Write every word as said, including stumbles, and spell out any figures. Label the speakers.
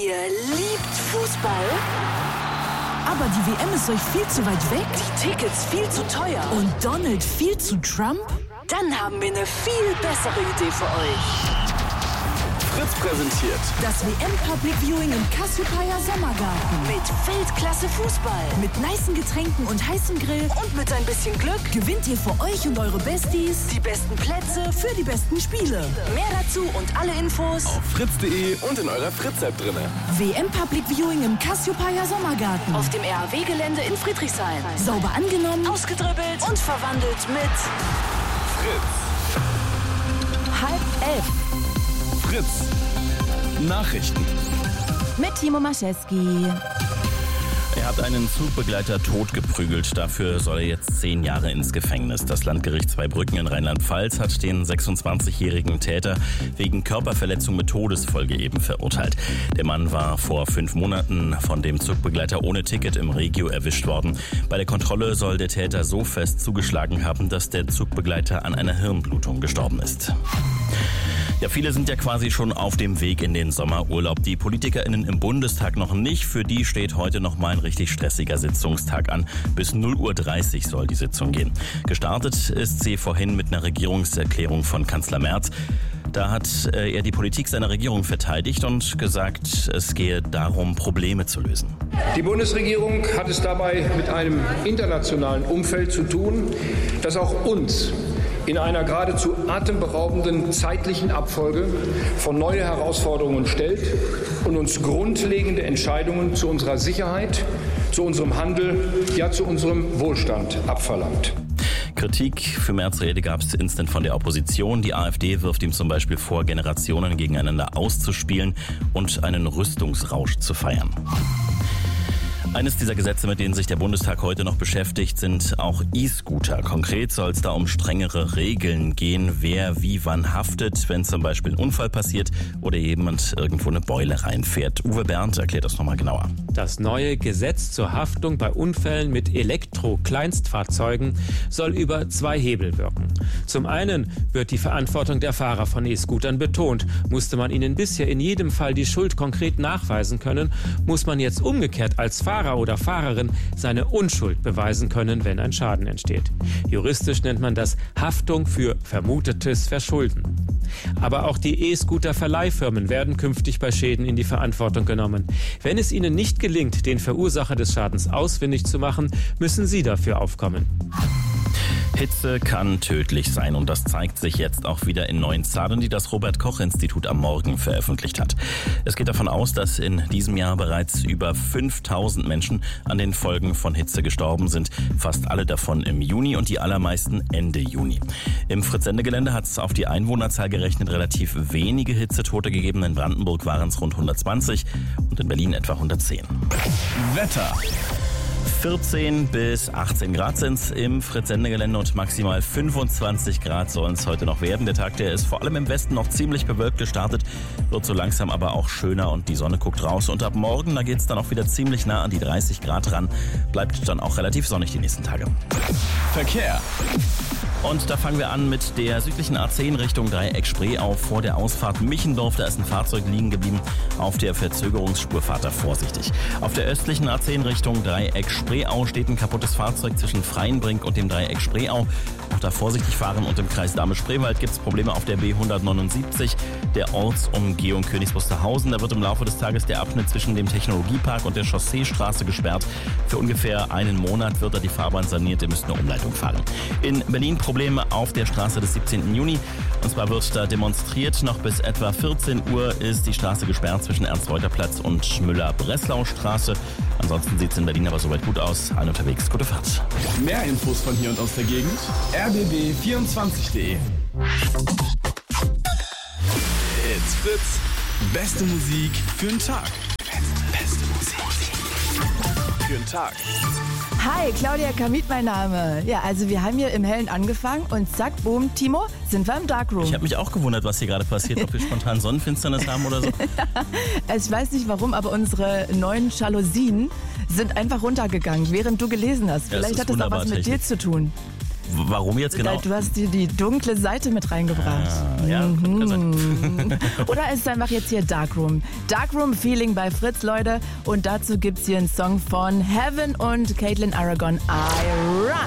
Speaker 1: Ihr liebt Fußball?
Speaker 2: Aber die W M ist euch viel zu weit weg?
Speaker 1: Die Tickets viel zu teuer?
Speaker 2: Und Donald viel zu Trump?
Speaker 1: Dann haben wir eine viel bessere Idee für euch.
Speaker 3: Fritz präsentiert
Speaker 2: das W M Public Viewing im Cassiopeia Sommergarten.
Speaker 1: Mit Weltklasse Fußball.
Speaker 2: Mit nicen Getränken und heißem Grill.
Speaker 1: Und mit ein bisschen Glück
Speaker 2: gewinnt ihr für euch und eure Besties
Speaker 1: die besten Plätze
Speaker 2: für die besten Spiele.
Speaker 1: Mehr dazu und alle Infos
Speaker 3: auf fritz punkt de und in eurer Fritz-App drinne.
Speaker 2: W M Public Viewing im Cassiopeia Sommergarten.
Speaker 1: Auf dem R A W-Gelände in Friedrichshain.
Speaker 2: Sauber angenommen,
Speaker 1: ausgedribbelt und verwandelt mit
Speaker 3: Fritz.
Speaker 2: Halb elf.
Speaker 3: Fritz. Nachrichten.
Speaker 2: Mit Timo Maschewski.
Speaker 4: Er hat einen Zugbegleiter totgeprügelt. Dafür soll er jetzt zehn Jahre ins Gefängnis. Das Landgericht Zweibrücken in Rheinland-Pfalz hat den sechsundzwanzigjährigen Täter wegen Körperverletzung mit Todesfolge eben verurteilt. Der Mann war vor fünf Monaten von dem Zugbegleiter ohne Ticket im Regio erwischt worden. Bei der Kontrolle soll der Täter so fest zugeschlagen haben, dass der Zugbegleiter an einer Hirnblutung gestorben ist. Ja, viele sind ja quasi schon auf dem Weg in den Sommerurlaub. Die PolitikerInnen im Bundestag noch nicht. Für die steht heute noch mal ein richtig stressiger Sitzungstag an. Bis null Uhr dreißig soll die Sitzung gehen. Gestartet ist sie vorhin mit einer Regierungserklärung von Kanzler Merz. Da hat er die Politik seiner Regierung verteidigt und gesagt, es gehe darum, Probleme zu lösen.
Speaker 5: Die Bundesregierung hat es dabei mit einem internationalen Umfeld zu tun, das auch uns in einer geradezu atemberaubenden zeitlichen Abfolge vor neue Herausforderungen stellt und uns grundlegende Entscheidungen zu unserer Sicherheit, zu unserem Handel, ja zu unserem Wohlstand abverlangt.
Speaker 4: Kritik für Merz' Rede gab es instant von der Opposition. Die AfD wirft ihm zum Beispiel vor, Generationen gegeneinander auszuspielen und einen Rüstungsrausch zu feiern. Eines dieser Gesetze, mit denen sich der Bundestag heute noch beschäftigt, sind auch E-Scooter. Konkret soll es da um strengere Regeln gehen, wer wie wann haftet, wenn zum Beispiel ein Unfall passiert oder jemand irgendwo eine Beule reinfährt. Uwe Bernd erklärt das nochmal genauer.
Speaker 6: Das neue Gesetz zur Haftung bei Unfällen mit Elektro-Kleinstfahrzeugen soll über zwei Hebel wirken. Zum einen wird die Verantwortung der Fahrer von E-Scootern betont. Musste man ihnen bisher in jedem Fall die Schuld konkret nachweisen können, muss man jetzt umgekehrt als Fahrer oder Fahrerin seine Unschuld beweisen können, wenn ein Schaden entsteht. Juristisch nennt man das Haftung für vermutetes Verschulden. Aber auch die E-Scooter-Verleihfirmen werden künftig bei Schäden in die Verantwortung genommen. Wenn es ihnen nicht gelingt, den Verursacher des Schadens ausfindig zu machen, müssen sie dafür aufkommen.
Speaker 4: Hitze kann tödlich sein und das zeigt sich jetzt auch wieder in neuen Zahlen, die das Robert-Koch-Institut am Morgen veröffentlicht hat. Es geht davon aus, dass in diesem Jahr bereits über fünftausend Menschen an den Folgen von Hitze gestorben sind, fast alle davon im Juni und die allermeisten Ende Juni. Im Fritz-Sende-Gelände hat es auf die Einwohnerzahl gerechnet relativ wenige Hitzetote gegeben. In Brandenburg waren es rund hundertzwanzig und in Berlin etwa hundertzehn.
Speaker 3: Wetter.
Speaker 4: vierzehn bis achtzehn Grad sind es im Fritz-Sende-Gelände und maximal fünfundzwanzig Grad sollen es heute noch werden. Der Tag, der ist vor allem im Westen noch ziemlich bewölkt gestartet, wird so langsam aber auch schöner und die Sonne guckt raus. Und ab morgen, da geht es dann auch wieder ziemlich nah an die dreißig Grad ran, bleibt dann auch relativ sonnig die nächsten Tage.
Speaker 3: Verkehr.
Speaker 4: Und da fangen wir an mit der südlichen A zehn Richtung Dreieck-Spreeau vor der Ausfahrt Michendorf. Da ist ein Fahrzeug liegen geblieben auf der Verzögerungsspur. Fahrt da vorsichtig. Auf der östlichen A zehn Richtung Dreieck-Spreeau steht ein kaputtes Fahrzeug zwischen Freienbrink und dem Dreieck Spreeau. Auch da vorsichtig fahren und im Kreis Dahme-Spreewald gibt es Probleme auf der B hundertneunundsiebzig, der Ortsumgehung Königs Wusterhausen. Da wird im Laufe des Tages der Abschnitt zwischen dem Technologiepark und der Chausseestraße gesperrt. Für ungefähr einen Monat wird da die Fahrbahn saniert. Ihr müsst eine Umleitung fahren. In Berlin Probleme auf der Straße des siebzehnten Juni. Und zwar wird da demonstriert. Noch bis etwa vierzehn Uhr ist die Straße gesperrt zwischen Ernst-Reuter-Platz und Müller-Breslau-Straße. Ansonsten sieht es in Berlin aber soweit gut aus. Allen unterwegs, gute Fahrt.
Speaker 3: Mehr Infos von hier und aus der Gegend. r b b vierundzwanzig punkt de. It's Fritz. Beste Musik für den Tag. Beste Musik für den Tag.
Speaker 2: Hi, Claudia Kamit mein Name. Ja, also wir haben hier im Hellen angefangen und zack, boom, Timo, sind wir im Darkroom.
Speaker 4: Ich habe mich auch gewundert, was hier gerade passiert, ob wir spontan Sonnenfinsternis haben oder so.
Speaker 2: Ich weiß nicht warum, aber unsere neuen Jalousien sind einfach runtergegangen, während du gelesen hast.
Speaker 4: Ja,
Speaker 2: Vielleicht hat das auch was mit
Speaker 4: Technik.
Speaker 2: dir zu tun.
Speaker 4: Warum jetzt genau?
Speaker 2: Du hast dir die dunkle Seite mit reingebracht.
Speaker 4: Ah, ja,
Speaker 2: mhm.
Speaker 4: kann sein.
Speaker 2: Oder ist es einfach jetzt hier Darkroom? Darkroom Feeling bei Fritz, Leute. Und dazu gibt's hier einen Song von Heaven und Caitlin Aragon, I Run.